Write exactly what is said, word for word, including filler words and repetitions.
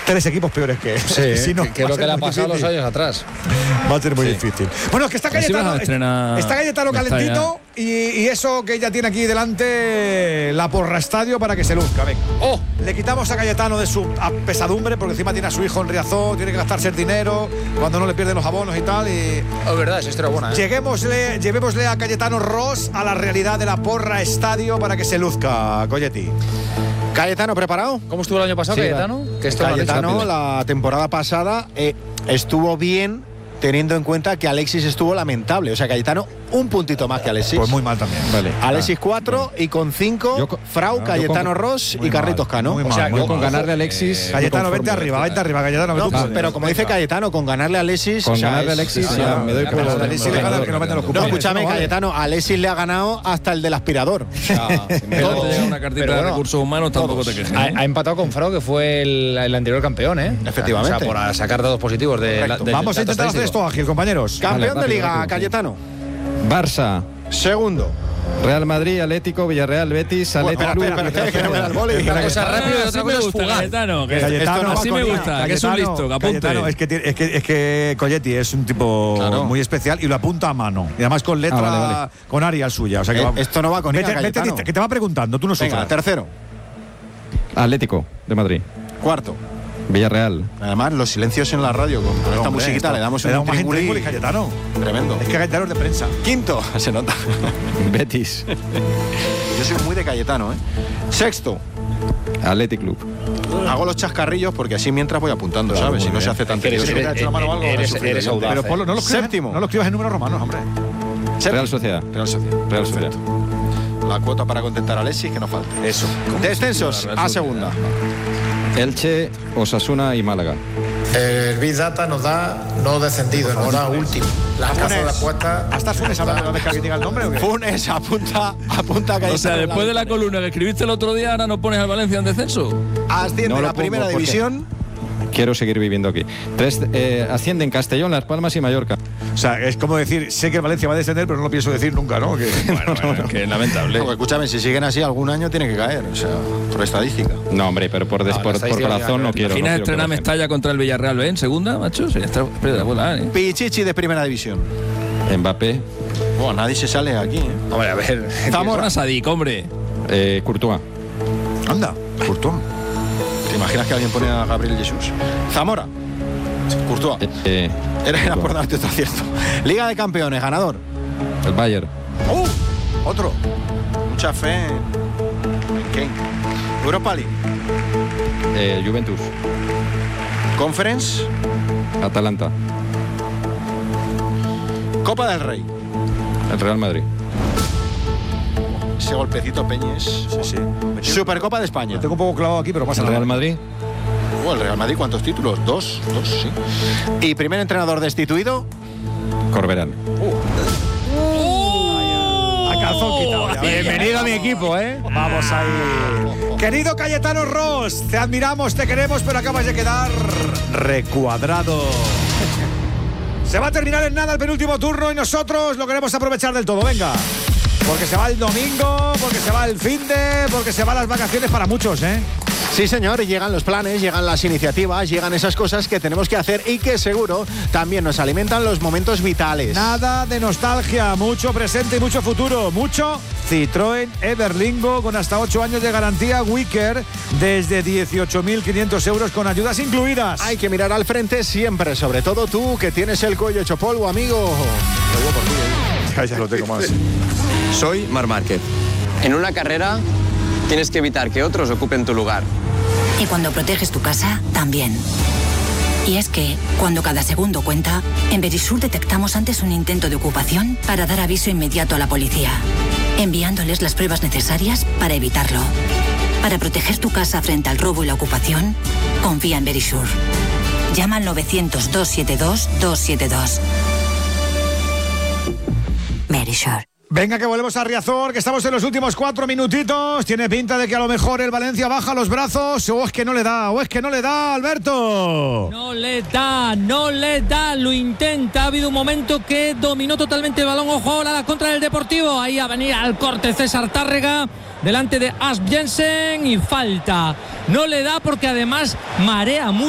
tres equipos peores que él. Sí, si no, que, que es lo que le ha pasado difícil. Los años atrás. Va a ser muy sí. difícil. Bueno, es que está Cayetano, estrena... está Cayetano calentito y, y eso que ella tiene aquí delante, la Porra Estadio, para que se luzca. Venga. Oh. Le quitamos a Cayetano de su pesadumbre, porque encima tiene a su hijo en Riazor, tiene que gastarse el dinero cuando no le pierden los abonos y tal. Y oh, verdad, es historia buena, ¿eh? Lleguémosle, llevémosle a Cayetano Ross a la realidad de la Porra Estadio para que se luzca, Coyetti. Cayetano, ¿preparado? ¿Cómo estuvo el año pasado, sí, Cayetano? Que esto Cayetano, la temporada pasada eh, estuvo bien, teniendo en cuenta que Alexis estuvo lamentable. O sea, Cayetano, un puntito más que Alexis. Pues muy mal también. Vale. Alexis cuatro vale. y con cinco, con, Frau, no, Cayetano con, Ross y Carlitos Cano. Muy mal, o sea, muy con ganarle a Alexis. Eh, Cayetano, vente arriba, vente arriba, Cayetano. No, no, pero como dice Cayetano, con ganarle a Alexis. Con o sea, ganarle a Alexis, es, ya me doy por a Alexis le gana que no meten los cupones. No, escúchame, Cayetano, a Alexis le ha ganado hasta el del aspirador. Ah, si me llega una cartita de recursos humanos, tampoco te quejes. Ha empatado con Frau, que fue el anterior campeón, ¿eh? Efectivamente. O sea, por sacar datos positivos de. Vamos a intentar hacer esto ágil, compañeros. Campeón de Liga, Cayetano. Barça. Segundo. Real Madrid, Atlético, Villarreal, Betis, Atlético. Bueno, espera, espera, espera, que no me da el boli. Una cosa rápida y otra cosa es fugar. Cayetano, que Cayetano, así me gusta, que es un listo, que apunte. Cayetano, es que, es que, es que Coyetti es un tipo claro. muy especial y lo apunta a mano. Y además con letra, ah, vale, vale. con Arial suya. O sea que eh, va, esto no va con vete, ella, vete, que te va preguntando, tú no Venga, sufras. Tercero. Atlético de Madrid. Cuarto. Villarreal. Además, los silencios en la radio con esta hombre, musiquita esto, le damos le un triangulín. Cayetano. Tremendo. Es que Cayetano es de prensa. Quinto, se nota. Betis. Yo soy muy de Cayetano, ¿eh? Sexto. Athletic Club. Hago los chascarrillos porque así mientras voy apuntando, claro, ¿sabes? Si no se hace tan tedioso. Pero Polo, no lo escribas, Séptimo. No lo escribas en números romanos, hombre. Séptimo. Real Sociedad. Real Sociedad. Real Sociedad. La cuota para contentar a Alexis, que no falte. Eso. Descensos a segunda. Elche, Osasuna y Málaga. El Big Data nos da no descendido, nos da último. Las casas de apuestas. ¿Hasta Funes hablando de que alguien diga el nombre o qué? Funes apunta, apunta que O sea, después de la columna que escribiste el otro día, ahora no pones al Valencia en descenso. Asciende no la primera división. Quiero seguir viviendo aquí. Tres, eh, ascienden Castellón, Las Palmas y Mallorca. O sea, es como decir, sé que Valencia va a descender, pero no lo pienso decir nunca, ¿no? Que, bueno, bueno, no, no. que lamentable. No, escúchame, si siguen así, algún año tiene que caer, o sea, por estadística. No, hombre, pero por, des, no, por, por corazón no quiero. ¿Imaginas no estrenar Mestalla contra el Villarreal B en segunda, macho? Sí, está, espera, ¿eh? Pichichi de primera división. Mbappé. Bueno, nadie se sale aquí, ¿eh? Hombre, a ver. Zamora. Sadik, hombre. Eh, Courtois. Anda, Courtois. ¿Te imaginas que alguien pone a Gabriel Jesús? Zamora. Courtois. Eh, eh, era, era por darte otro acierto. Liga de Campeones, ganador. El Bayern. ¡Uh! Otro. Mucha fe en Kane. Europa League. Eh, Juventus. Conference. Atalanta. Copa del Rey. El Real Madrid. Ese golpecito Peñes. Sí, sí. Supercopa de España. Lo tengo un poco clavado aquí, pero pasa el Real Madrid. Oh, el Real Madrid, ¿cuántos títulos? Dos, dos, sí. ¿Y primer entrenador destituido? Corberán. Uh. Uh. A calzón quitado. Bienvenido a mi equipo, ¿eh? Vamos ahí. Querido Cayetano Ross, te admiramos, te queremos, pero acabas de quedar recuadrado. Se va a terminar en nada el penúltimo turno y nosotros lo queremos aprovechar del todo. Venga. Porque se va el domingo, porque se va el finde, porque se van las vacaciones para muchos, ¿eh? Sí, señor, y llegan los planes, llegan las iniciativas, llegan esas cosas que tenemos que hacer y que seguro también nos alimentan los momentos vitales. Nada de nostalgia, mucho presente y mucho futuro. Mucho Citroën Everlingo con hasta ocho años de garantía Wicker desde dieciocho mil quinientos euros con ayudas incluidas. Hay que mirar al frente siempre, sobre todo tú que tienes el cuello hecho polvo, amigo. Lo digo por ti, ¿eh? Ya, ya lo tengo más. Soy Marc Márquez. En una carrera tienes que evitar que otros ocupen tu lugar. Y cuando proteges tu casa, también. Y es que, cuando cada segundo cuenta, en Verisur detectamos antes un intento de ocupación para dar aviso inmediato a la policía, enviándoles las pruebas necesarias para evitarlo. Para proteger tu casa frente al robo y la ocupación, confía en Verisur. Llama al novecientos, doscientos setenta y dos, doscientos setenta y dos. Verisur. Venga, que volvemos a Riazor, que estamos en los últimos cuatro minutitos. Tiene pinta de que a lo mejor el Valencia baja los brazos. O es que no le da, o es que no le da, Alberto. No le da, no le da, lo intenta. Ha habido un momento que dominó totalmente el balón. Ojo ahora la contra del Deportivo. Ahí a venir al corte César Tárrega, delante de Asp Jensen y falta. No le da porque además marea mucho.